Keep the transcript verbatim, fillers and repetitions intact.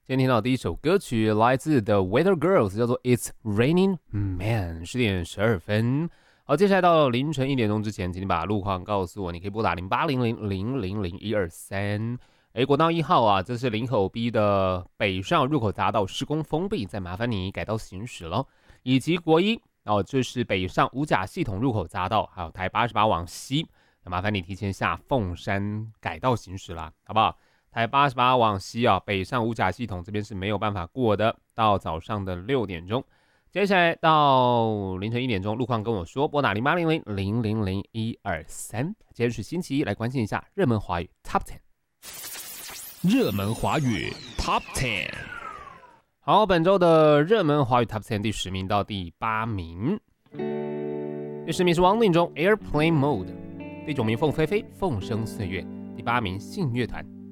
今天听到第一首歌曲来自 The Weather Girls， 叫做 It's Raining Man， 十点十二分。好，接下来到凌晨一点钟之前，请你把路况告诉我，你可以拨打零八零零零零零一二三。哎，国道一号啊，这是林口 B 的北上入口匝道施工封闭，再麻烦你改道行驶了。以及国一哦，这是北上五甲系统入口匝道，还有台八十八往西，那麻烦你提前下凤山改道行驶啦，好不好？台八十八往西啊，北上五甲系统这边是没有办法过的，到早上的六点钟。接下来到凌晨一点钟，路况跟我说，拨打零八零零零零零一二三。今天是星期一，来关心一下热门华语 Top 十。 热门华语 Top 十。 好，本周的热门华语 Top 十第十名到第八名。第十名是汪令中 Airplane Mode， 第九名凤飞飞凤声岁月，第八名信乐团